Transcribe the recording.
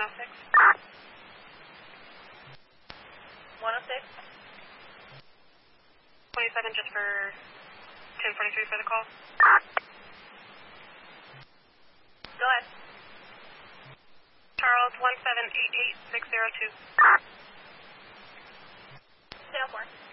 106. 106. 27 just for 1043 for the call. Go ahead. Charles 1788602. 1004.